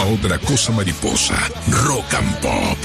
otra cosa mariposa. Rock and Pop.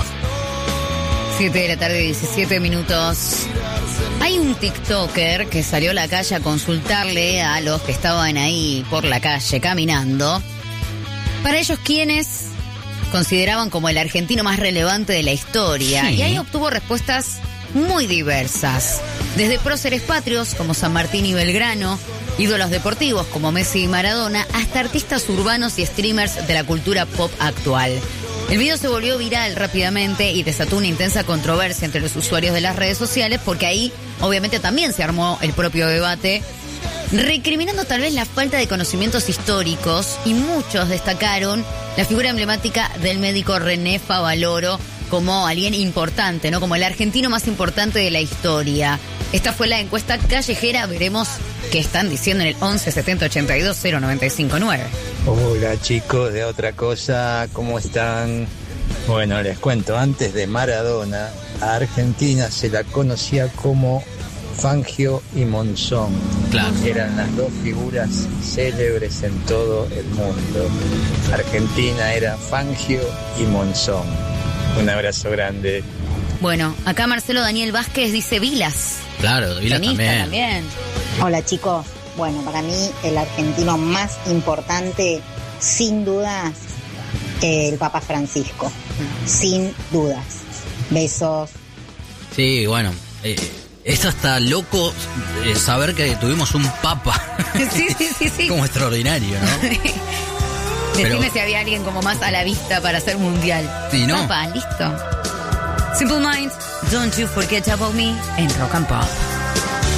7:17 PM. Hay un TikToker que salió a la calle a consultarle a los que estaban ahí por la calle caminando. Para ellos, ¿quiénes consideraban como el argentino más relevante de la historia? Sí. Y ahí obtuvo respuestas muy diversas. Desde próceres patrios como San Martín y Belgrano, ídolos deportivos como Messi y Maradona, hasta artistas urbanos y streamers de la cultura pop actual. El video se volvió viral rápidamente y desató una intensa controversia entre los usuarios de las redes sociales, porque ahí obviamente también se armó el propio debate, recriminando tal vez la falta de conocimientos históricos, y muchos destacaron la figura emblemática del médico René Favaloro como alguien importante, ¿no? Como el argentino más importante de la historia. Esta fue la encuesta callejera. Veremos qué están diciendo en el 11 70 82 095 9. Hola chicos de Otra Cosa, ¿cómo están? Bueno, les cuento, antes de Maradona, a Argentina se la conocía como Fangio y Monzón. Claro. Eran las dos figuras célebres en todo el mundo. Argentina era Fangio y Monzón. Un abrazo grande. Bueno, acá Marcelo Daniel Vázquez dice Vilas. Claro, Vilas Tenista también. Hola chicos, bueno, para mí el argentino más importante, sin dudas, el Papa Francisco, sin dudas. Besos. Sí, bueno, esto está loco, saber que tuvimos un papa. Sí. Como extraordinario, ¿no? Decime Pero- si había alguien como más a la vista para hacer mundial. Sí, ¿no? Papa, listo. Simple Minds, Don't You Forget About Me en Rock and Pop.